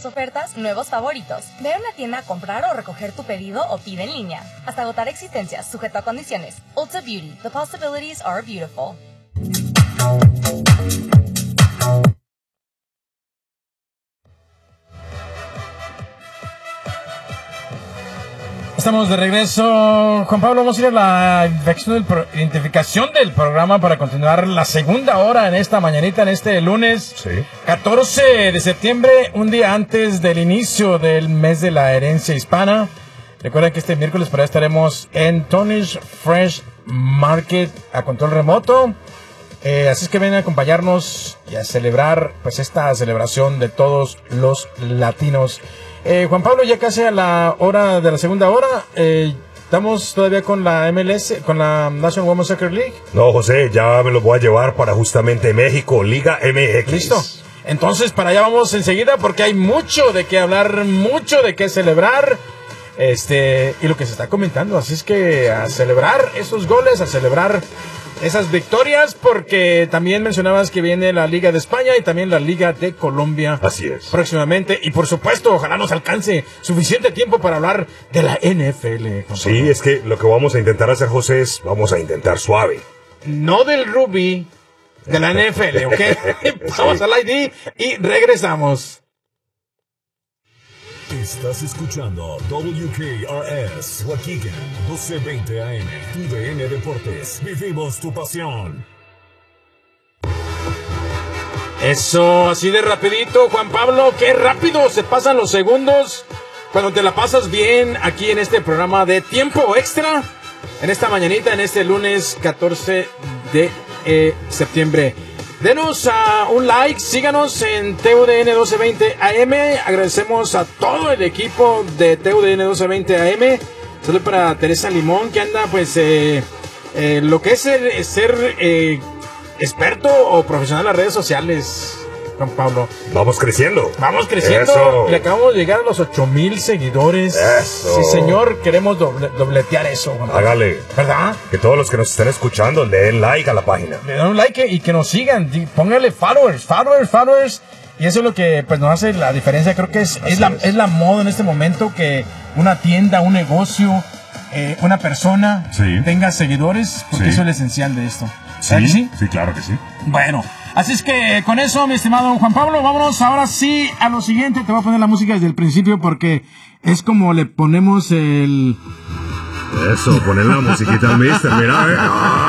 ofertas, nuevos favoritos. Ve a una tienda a comprar o recoger tu pedido o pide en línea. Hasta agotar existencias, sujeto a condiciones. Ulta Beauty. The possibilities are beautiful. Estamos de regreso. Juan Pablo, vamos a ir a la identificación del programa para continuar la segunda hora en esta mañanita, en este lunes 14 de septiembre, un día antes del inicio del mes de la herencia hispana. Recuerden que este miércoles por ahí estaremos en Tony's Fresh Market a control remoto. Así es que ven a acompañarnos y a celebrar pues esta celebración de todos los latinos. Juan Pablo, ya casi a la hora de la segunda hora, ¿estamos todavía con la MLS, con la National Women's Soccer League? No, José, ya me lo voy a llevar para justamente México, Liga MX. ¿Listo? Entonces para allá vamos enseguida porque hay mucho de qué hablar, mucho de qué celebrar, y lo que se está comentando. Así es que a celebrar esos goles, a celebrar esas victorias, porque también mencionabas que viene la Liga de España y también la Liga de Colombia. Así es. Próximamente. Y por supuesto, ojalá nos alcance suficiente tiempo para hablar de la NFL. Sí, es que lo que vamos a intentar hacer, José, es vamos a intentar suave. No del rugby, de la NFL, ¿ok? Vamos al ID y regresamos. Estás escuchando WKRS, Waukegan, 1220 AM, TUDN Deportes. Vivimos tu pasión. Eso, así de rapidito, Juan Pablo. Qué rápido se pasan los segundos cuando te la pasas bien aquí en este programa de Tiempo Extra. En esta mañanita, en este lunes 14 de septiembre. Denos un like, síganos en TUDN 1220 AM. Agradecemos a todo el equipo de TUDN 1220 AM. Saludos para Teresa Limón, que anda pues lo que es ser experto o profesional en las redes sociales, Juan Pablo. Vamos creciendo. Vamos creciendo. Eso. Le acabamos de llegar a los 8,000 seguidores. Eso. Sí, señor, queremos dobletear eso, Juan Pablo. Hágale. ¿Verdad? Que todos los que nos estén escuchando le den like a la página. Le dan un like y que nos sigan. Póngale followers. Y eso es lo que pues nos hace la diferencia. Creo que es la moda en este momento que una tienda, un negocio, una persona tenga seguidores, porque eso es lo esencial de esto. Sí, ¿Sí? Sí, claro que sí. Bueno, así es que con eso, mi estimado Juan Pablo, vámonos ahora sí a lo siguiente. Te voy a poner la música desde el principio porque es como le ponemos el... Eso, poner la musiquita al mister, mira,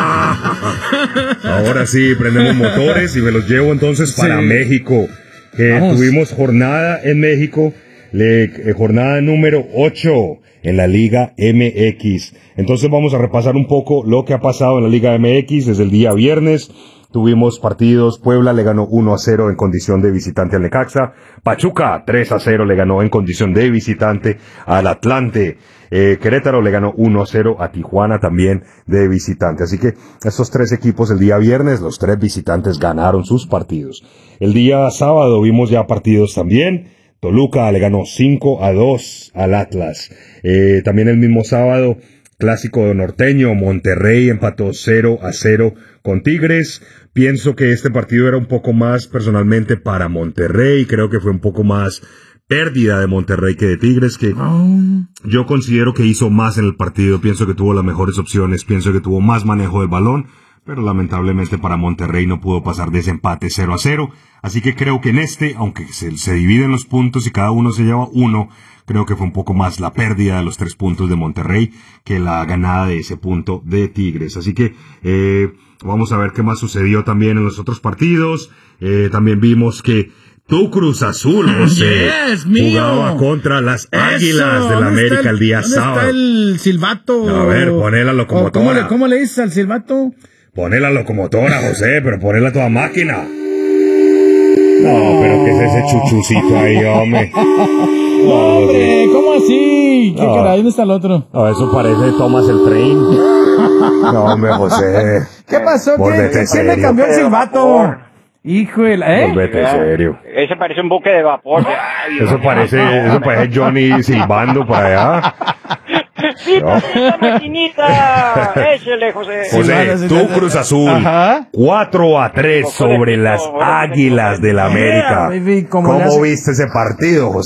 Ahora sí, prendemos motores y me los llevo entonces para México. Tuvimos jornada en México, jornada número 8 en la Liga MX. Entonces vamos a repasar un poco lo que ha pasado en la Liga MX desde el día viernes. Tuvimos partidos, Puebla le ganó 1-0 en condición de visitante al Necaxa, Pachuca 3-0 le ganó en condición de visitante al Atlante, Querétaro le ganó 1-0 a Tijuana también de visitante. Así que estos tres equipos el día viernes, los tres visitantes ganaron sus partidos. El día sábado vimos ya partidos también. Toluca le ganó 5-2 al Atlas. También el mismo sábado, clásico norteño, Monterrey empató 0-0 con Tigres. Pienso que este partido era un poco más personalmente para Monterrey. Creo que fue un poco más pérdida de Monterrey que de Tigres, que yo considero que hizo más en el partido. Pienso que tuvo las mejores opciones, pienso que tuvo más manejo del balón, pero lamentablemente para Monterrey no pudo pasar de ese empate 0-0. Así que creo que en aunque se dividen los puntos y cada uno se lleva uno, creo que fue un poco más la pérdida de los 3 puntos de Monterrey que la ganada de ese punto de Tigres. Así que vamos a ver qué más sucedió también en los otros partidos. También vimos que tu Cruz Azul, José, jugaba contra las Águilas del América el día sábado. ¿Dónde está el silbato? A ver, poné la locomotora. ¿Cómo le dices al silbato? Poné la locomotora, José, pero ponela a toda máquina. No, pero ¿qué es ese chuchucito ahí, hombre? No, hombre, ¿cómo así? ¿Qué caray? ¿Dónde está el otro? No, eso parece Thomas el Train. No, hombre, José. ¿Qué pasó? ¿Quién le cambió el silbato? Híjole, Volvete serio. Ese parece un buque de vapor. Eso parece Johnny silbando para allá. ¡Sí, esa maquinita! ¡Échale, José! José, tu Cruz Azul, 4-3 sobre las Águilas del América. ¿Cómo viste ese partido, José?